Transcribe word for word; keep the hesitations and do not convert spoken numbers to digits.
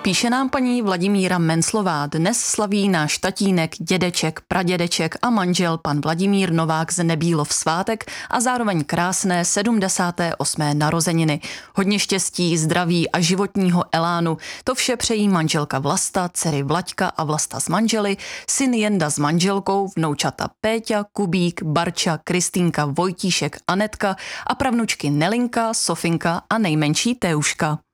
Píše nám paní Vladimíra Menclová. Dnes slaví náš tatínek, dědeček, pradědeček a manžel pan Vladimír Novák z Nebílov svátek a zároveň krásné sedmdesáté osmé narozeniny. Hodně štěstí, zdraví a životního elánu. To vše přejí manželka Vlasta, dcery Vlaďka a Vlasta s manželi, syn Jenda s manželkou, vnoučata Péťa, Kubík, Barča, Kristýnka, Vojtíšek, Anetka a pravnučky Nelinka, Sofinka a nejmenší Teuška.